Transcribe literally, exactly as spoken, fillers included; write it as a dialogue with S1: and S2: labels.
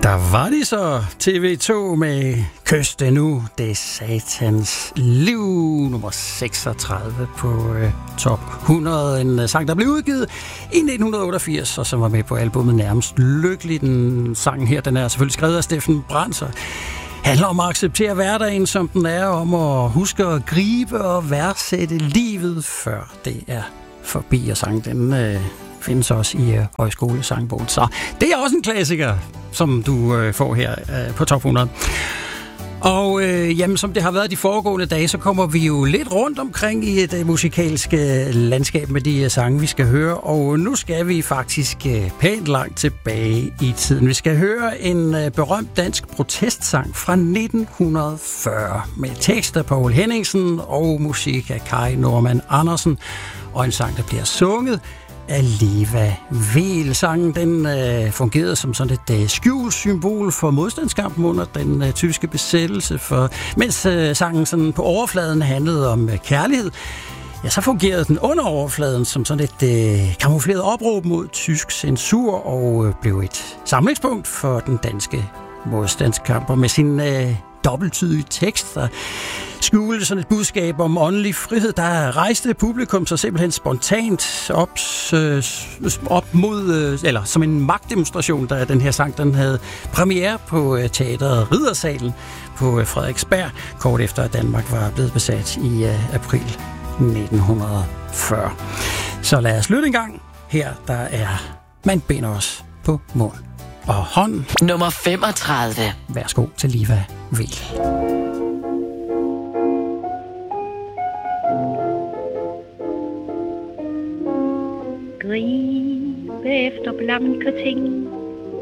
S1: Der var de så, T V to med Kys det nu, det er satans liv, nummer seksogtredive på øh, top hundrede. En øh, sang, der blev udgivet i nitten otteogfirs, og som var med på albumet Nærmest Lykkelig. Den sang her, den er selvfølgelig skrevet af Steffen Brandt, og handler om at acceptere hverdagen, som den er, om at huske at gribe og værdsætte livet, før det er forbi. Og sangen, den øh, findes også i øh, Højskolesangbogen. Så det er også en klassiker, som du øh, får her øh, på top hundrede. Og øh, jamen, som det har været de foregående dage, så kommer vi jo lidt rundt omkring i et øh, musikalske landskab med de øh, sange, vi skal høre. Og nu skal vi faktisk øh, pænt langt tilbage i tiden. Vi skal høre en øh, berømt dansk protestsang fra nitten fyrre med tekst af Poul Henningsen og musik af Kai Normann Andersen. Og en sang, der bliver sunget af Liva Weel. Sangen, den øh, fungerede som sådan et øh, skjult symbol for modstandskampen under den øh, tyske besættelse, for mens øh, sangen sådan på overfladen handlede om øh, kærlighed, ja, så fungerede den under overfladen som sådan et øh, kamufleret opråb mod tysk censur og øh, blev et samlingspunkt for den danske modstandskamp. Og med sin øh, dobbelttydige tekst, der skjulte sådan et budskab om åndelig frihed, der rejste publikum så simpelthen spontant op, øh, op mod, øh, eller som en magtdemonstration, da den her sang, den havde premiere på øh, teateret Riddersalen på øh, Frederiksberg, kort efter at Danmark var blevet besat i øh, april nitten fyrre. Så lad os lytte en gang. Her der er Man binder os på mund og hånd.
S2: Nummer femogtredive.
S1: Værsgo til Liva Weel.
S3: Gribe efter blanke ting,